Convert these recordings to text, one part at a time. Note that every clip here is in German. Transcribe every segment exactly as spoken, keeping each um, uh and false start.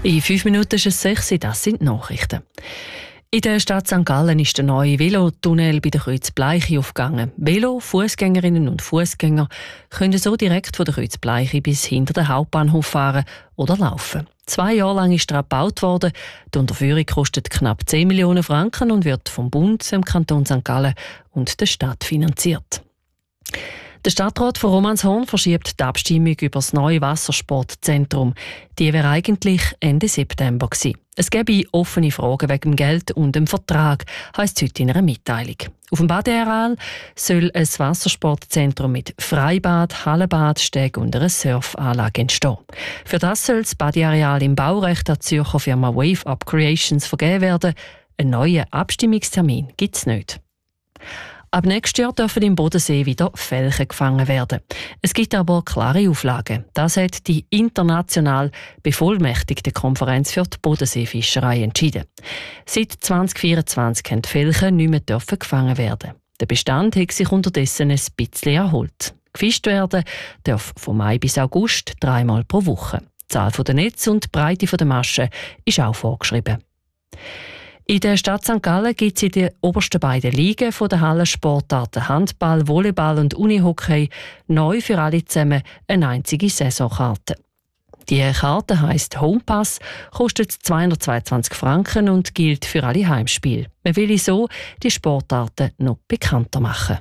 In fünf Minuten ist es sechs, das sind die Nachrichten. In der Stadt Sankt Gallen ist der neue Velotunnel bei der Kreuz Bleichi aufgegangen. Velo, Fußgängerinnen und Fußgänger können so direkt von der Kreuz Bleichi bis hinter den Hauptbahnhof fahren oder laufen. Zwei Jahre lang ist er gebaut worden. Die Unterführung kostet knapp zehn Millionen Franken und wird vom Bund, dem Kanton Sankt Gallen und der Stadt finanziert. Der Stadtrat von Romanshorn verschiebt die Abstimmung über das neue Wassersportzentrum. Die wäre eigentlich Ende September gewesen. Es gäbe offene Fragen wegen dem Geld und dem Vertrag, heisst es heute in einer Mitteilung. Auf dem Badeareal soll ein Wassersportzentrum mit Freibad, Hallenbad, Steg und einer Surfanlage entstehen. Für das soll das Badeareal im Baurecht der Zürcher Firma Wave Up Creations vergeben werden. Einen neuen Abstimmungstermin gibt es nicht. Ab nächstes Jahr dürfen im Bodensee wieder Felchen gefangen werden. Es gibt aber klare Auflagen. Das hat die international bevollmächtigte Konferenz für die Bodenseefischerei entschieden. Seit zwanzig vierundzwanzig können die Felchen nicht mehr dürfen gefangen werden. Der Bestand hat sich unterdessen ein bisschen erholt. Gefischt werden darf von Mai bis August dreimal pro Woche. Die Zahl der Netze und die Breite der Maschen ist auch vorgeschrieben. In der Stadt Sankt Gallen gibt es in den obersten beiden Ligen von der Hallensportarten Handball, Volleyball und Unihockey neu für alle zusammen eine einzige Saisonkarte. Die Karte heisst Homepass, kostet zweihundertzweiundzwanzig Franken und gilt für alle Heimspiele. Man will so die Sportarten noch bekannter machen.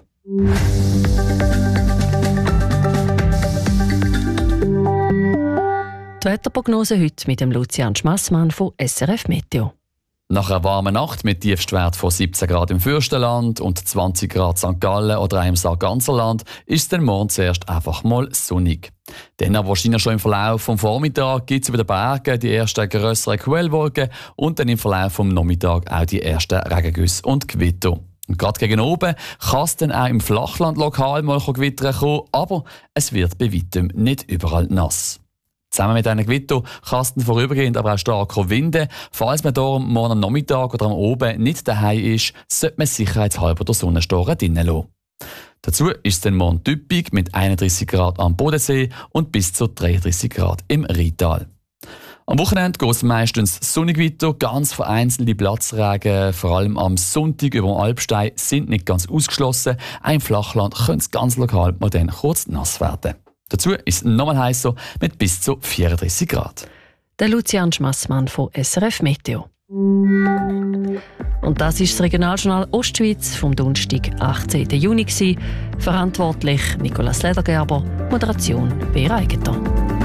Die Wetterprognose heute mit dem Lucian Schmassmann von S R F Meteo. Nach einer warmen Nacht mit Tiefstwert von siebzehn Grad im Fürstenland und zwanzig Grad Sankt Gallen oder im Sarganserland ist es dann morgen zuerst einfach mal sonnig. Dann aber wahrscheinlich schon im Verlauf des Vormittags gibt es über den Bergen die ersten grösseren Quellwolken und dann im Verlauf des Nachmittags auch die ersten Regengüsse und Gewitter. Und gerade gegen oben kann es dann auch im Flachland lokal mal gewittern kommen, aber es wird bei weitem nicht überall nass. Zusammen mit einem Gewitter kann es dann vorübergehend aber auch starker Winde. Falls man darum morgen am Nachmittag oder am Abend nicht daheim ist, sollte man sicherheitshalber den Sonnenstoren drinnen lassen. Dazu ist es dann morgen typisch mit einunddreißig Grad am Bodensee und bis zu dreiunddreißig Grad im Rheintal. Am Wochenende geht es meistens sonnig weiter, ganz vereinzelte Platzregen, vor allem am Sonntag über dem Alpstein, sind nicht ganz ausgeschlossen. Ein Flachland könnte es ganz lokal mal dann kurz nass werden. Dazu ist es nochmal heißer mit bis zu vierunddreißig Grad. Der Lucian Schmassmann von S R F Meteo. Und das ist das Regionaljournal Ostschweiz vom Donnerstag, achtzehnten Juni. Verantwortlich Nicolas Ledergerber, Moderation Vera Eigentor.